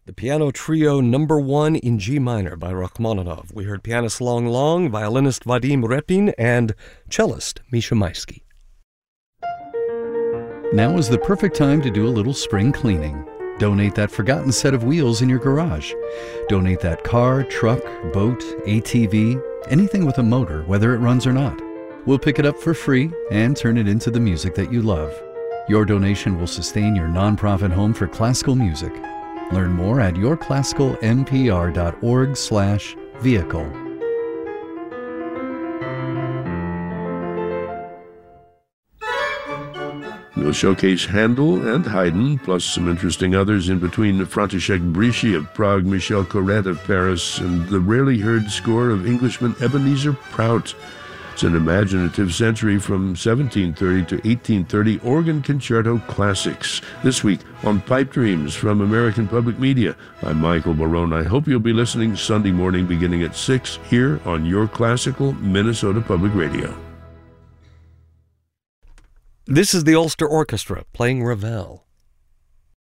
The Piano Trio Number 1 in G minor by Rachmaninoff. We heard pianist Long Long, violinist Vadim Repin, and cellist Misha Maisky. Now is the perfect time to do a little spring cleaning. Donate that forgotten set of wheels in your garage. Donate that car, truck, boat, ATV, anything with a motor, whether it runs or not. We'll pick it up for free and turn it into the music that you love. Your donation will sustain your nonprofit home for classical music. Learn more at yourclassicalmpr.org/vehicle. We'll showcase Handel and Haydn, plus some interesting others in between František Bríši of Prague, Michel Corrette of Paris, and the rarely heard score of Englishman Ebenezer Prout. It's an imaginative century from 1730 to 1830 organ concerto classics. This week on Pipe Dreams from American Public Media. I'm Michael Barone. I hope you'll be listening Sunday morning beginning at 6 here on Your Classical Minnesota Public Radio. This is the Ulster Orchestra playing Ravel.